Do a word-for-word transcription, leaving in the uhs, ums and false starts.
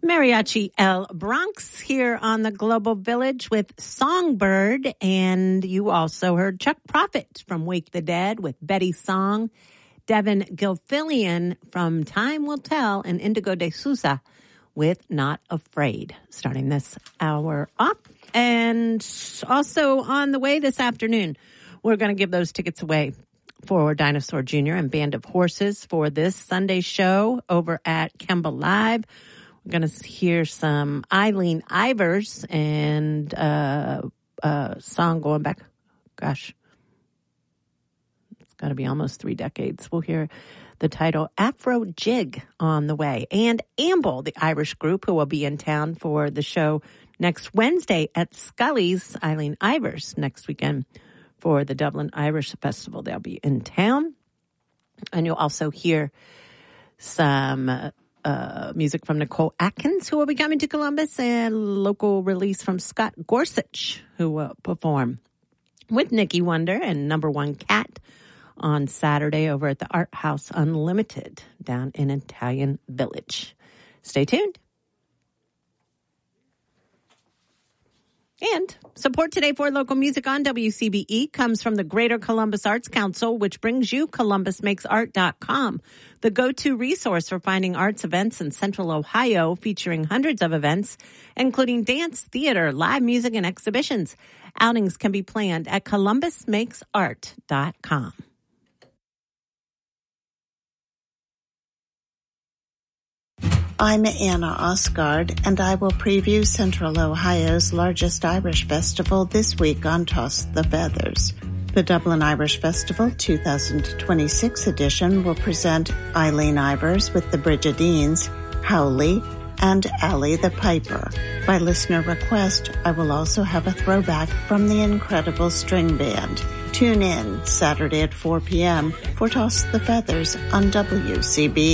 Mariachi El Bronx here on the Global Village with Songbird. And you also heard Chuck Prophet from Wake the Dead with Betty Song, Devin Gilfillian from Time Will Tell, and Indigo de Souza with Not Afraid, starting this hour off. And also on the way this afternoon, we're going to give those tickets away for Dinosaur Junior and Band of Horses for this Sunday show over at Kemba Live. We're going to hear some Eileen Ivers and uh, a song going back, gosh, it's got to be almost three decades. We'll hear the title Afro Jig on the way. And Amble, the Irish group who will be in town for the show next Wednesday at Scully's. Eileen Ivers next weekend for the Dublin Irish Festival. They'll be in town. And you'll also hear some Uh, Uh, music from Nicole Atkins, who will be coming to Columbus, and local release from Scott Gorsuch, who will perform with Nikki Wonder and Number One Cat on Saturday over at the Art House Unlimited down in Italian Village. Stay tuned. And support today for local music on W C B E comes from the Greater Columbus Arts Council, which brings you columbus makes art dot com, the go-to resource for finding arts events in Central Ohio, featuring hundreds of events, including dance, theater, live music, and exhibitions. Outings can be planned at columbus makes art dot com. I'm Anna Osgard, and I will preview Central Ohio's largest Irish festival this week on Toss the Feathers. The Dublin Irish Festival two thousand twenty-six edition will present Eileen Ivers with the Brigidines, Howley, and Allie the Piper. By listener request, I will also have a throwback from the Incredible String Band. Tune in Saturday at four p.m. for Toss the Feathers on W C B.